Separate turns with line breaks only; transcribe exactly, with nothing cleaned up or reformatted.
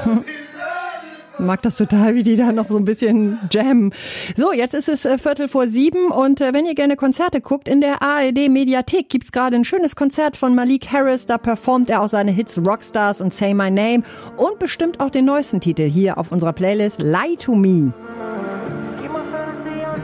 Ich mag das total, wie die da noch so ein bisschen jammen. So, jetzt ist es äh, Viertel vor sieben und äh, wenn ihr gerne Konzerte guckt, in der A R D-Mediathek gibt's gerade ein schönes Konzert von Malik Harris. Da performt er auch seine Hits Rockstars und Say My Name und bestimmt auch den neuesten Titel hier auf unserer Playlist Lie to Me.